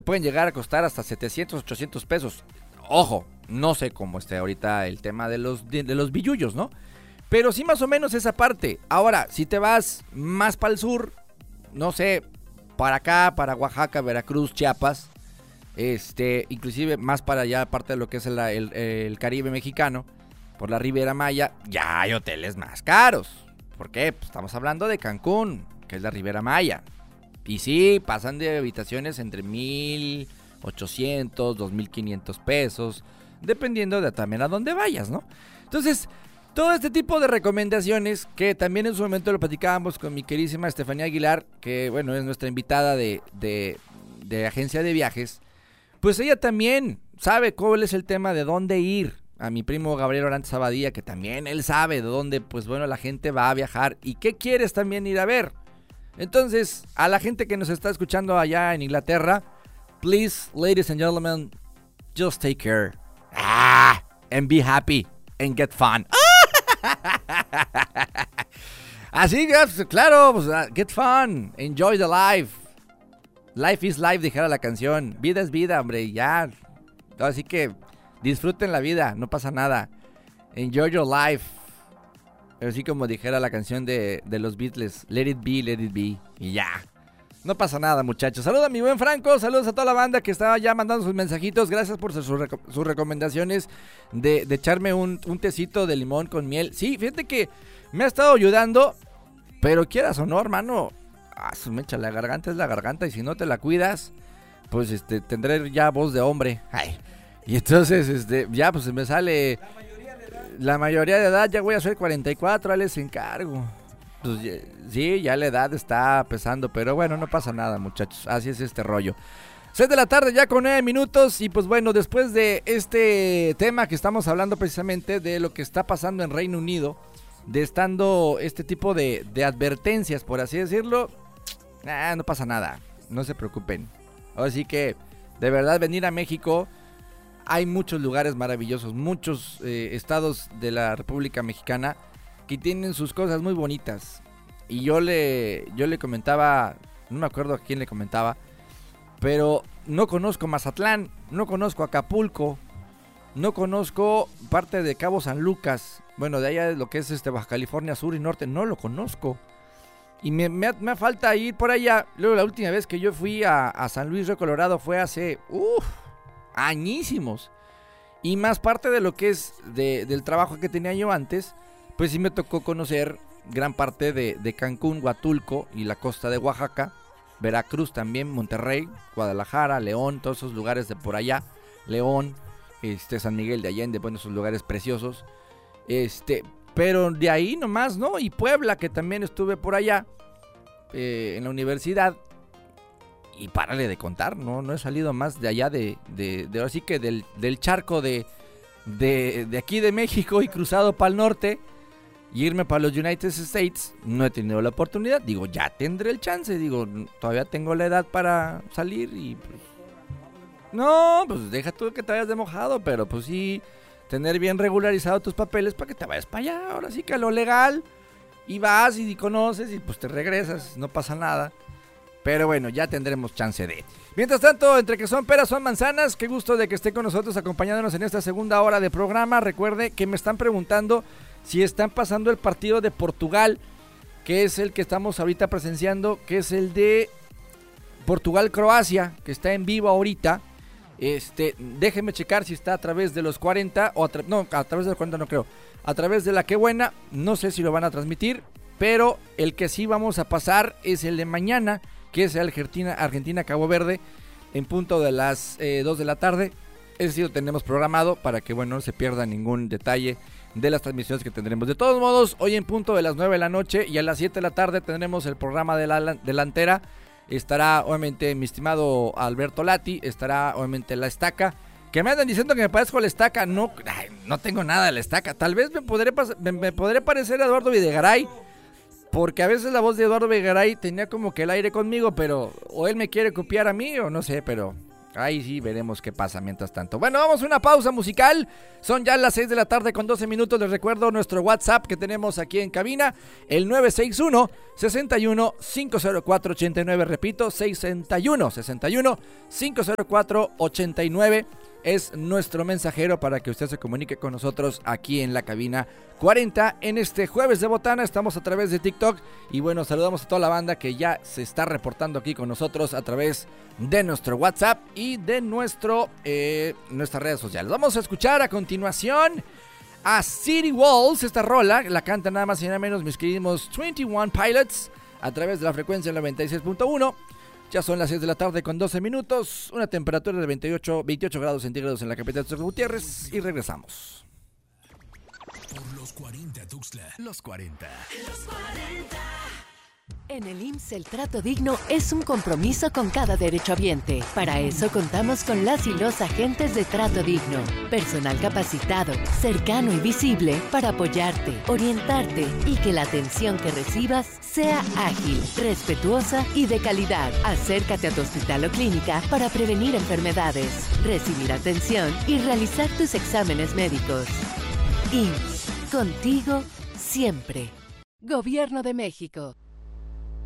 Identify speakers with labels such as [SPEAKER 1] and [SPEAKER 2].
[SPEAKER 1] pueden llegar a costar hasta 700, 800 pesos. Ojo, no sé cómo esté ahorita el tema de los billullos, ¿no? Pero sí más o menos esa parte. Ahora, si te vas más para el sur, no sé, para acá, para Oaxaca, Veracruz, Chiapas, inclusive más para allá, aparte de lo que es el Caribe mexicano, por la Riviera Maya, ya hay hoteles más caros. ¿Por qué? Pues estamos hablando de Cancún, que es la Riviera Maya. Y sí, pasan de habitaciones entre 1,800, 2,500 pesos, dependiendo de también a dónde vayas, ¿no? Entonces, todo este tipo de recomendaciones, que también en su momento lo platicábamos con mi queridísima Estefanía Aguilar, que bueno, es nuestra invitada de agencia de viajes, pues ella también sabe cuál es el tema de dónde ir. A mi primo Gabriel Orantes Abadía, que también él sabe de dónde, pues bueno, la gente va a viajar y qué quieres también ir a ver. Entonces, a la gente que nos está escuchando allá en Inglaterra, please, ladies and gentlemen, just take care. And be happy and get fun. Así que, claro, pues, get fun, enjoy the life. Life is life, dijera la canción. Vida es vida, hombre, ya. Así que disfruten la vida, no pasa nada. Enjoy your life. Así como dijera la canción de los Beatles, let it be, y ya. No pasa nada, muchachos. Saludos a mi buen Franco, saludos a toda la banda que estaba ya mandando sus mensajitos. Gracias por sus recomendaciones de echarme un tecito de limón con miel. Sí, fíjate que me ha estado ayudando, pero quieras o no, hermano, su mecha, la garganta es la garganta, y si no te la cuidas, pues tendré ya voz de hombre. Ay. Y entonces, ya pues me sale la mayoría de edad, ya voy a ser 44, ahí les encargo. Pues, sí, ya la edad está pesando, pero bueno, no pasa nada, muchachos, así es este rollo. 6 de la tarde ya con 9 minutos, y pues bueno, después de este tema que estamos hablando precisamente de lo que está pasando en Reino Unido, de estando este tipo de advertencias, por así decirlo, no pasa nada, no se preocupen. Así que, de verdad, venir a México, hay muchos lugares maravillosos, muchos estados de la República Mexicana que tienen sus cosas muy bonitas. Y yo le comentaba, no me acuerdo a quién le comentaba, pero no conozco Mazatlán, no conozco Acapulco, no conozco parte de Cabo San Lucas, bueno, de allá de lo que es Baja California Sur y Norte, no lo conozco. Y me falta ir por allá. Luego la última vez que yo fui a San Luis Río Colorado fue hace añísimos. Y más parte de lo que es del trabajo que tenía yo antes, pues sí me tocó conocer gran parte de Cancún, Huatulco y la costa de Oaxaca, Veracruz también, Monterrey, Guadalajara, León, todos esos lugares de por allá, León, San Miguel de Allende, bueno, esos lugares preciosos, pero de ahí nomás, ¿no? Y Puebla, que también estuve por allá, en la universidad, y párale de contar, no he salido más de allá ahora sí que del charco de aquí de México y cruzado para el norte y irme para los United States. No he tenido la oportunidad, digo, ya tendré el chance, digo, todavía tengo la edad para salir y pues, no, pues deja tú que te vayas de mojado, pero pues sí, tener bien regularizado tus papeles para que te vayas para allá, ahora sí que a lo legal, y vas y conoces y pues te regresas, no pasa nada. Pero bueno, ya tendremos chance de. Mientras tanto, entre que son peras son manzanas, qué gusto de que esté con nosotros acompañándonos en esta segunda hora de programa. Recuerde que me están preguntando si están pasando el partido de Portugal, que es el que estamos ahorita presenciando, que es el de Portugal-Croacia, que está en vivo ahorita. Déjenme checar si está a través de los 40, a través de los 40 no creo, a través de la Qué Buena, no sé si lo van a transmitir, pero el que sí vamos a pasar es el de mañana, que es Argentina-Cabo Verde, en punto de las 2 de la tarde. Ese sí lo tenemos programado para que, bueno, no se pierda ningún detalle de las transmisiones que tendremos. De todos modos, hoy en punto de las 9 de la noche y a las 7 de la tarde tendremos el programa de la delantera. Estará, obviamente, mi estimado Alberto Lati, estará, obviamente, la Estaca. Que me andan diciendo que me parezco a la Estaca. No tengo nada de la Estaca. Tal vez me podré parecer a Eduardo Videgaray, porque a veces la voz de Eduardo Videgaray tenía como que el aire conmigo, pero o él me quiere copiar a mí o no sé, pero Ahí sí veremos qué pasa mientras tanto. Bueno, vamos a una pausa musical. Son ya las 6 de la tarde con 12 minutos. Les recuerdo nuestro WhatsApp que tenemos aquí en cabina, el 961-61-504-89. Repito, 61-61-504-89. Es nuestro mensajero para que usted se comunique con nosotros aquí en la cabina 40 en este jueves de botana. Estamos a través de TikTok y bueno, saludamos a toda la banda que ya se está reportando aquí con nosotros a través de nuestro WhatsApp y de nuestras redes sociales. Vamos a escuchar a continuación a City Walls. Esta rola la canta nada más y nada menos mis queridos 21 Pilots a través de la frecuencia 96.1. Ya son las 6 de la tarde con 12 minutos, una temperatura de 28 grados centígrados en la capital de Tuxtla Gutiérrez y regresamos.
[SPEAKER 2] Por los 40 Tuxtla, los 40.
[SPEAKER 3] Los 40.
[SPEAKER 4] En el IMSS el trato digno es un compromiso con cada derechohabiente. Para eso contamos con las y los agentes de Trato Digno. Personal capacitado, cercano y visible para apoyarte, orientarte y que la atención que recibas sea ágil, respetuosa y de calidad. Acércate a tu hospital o clínica para prevenir enfermedades, recibir atención y realizar tus exámenes médicos. IMSS, contigo siempre. Gobierno de México.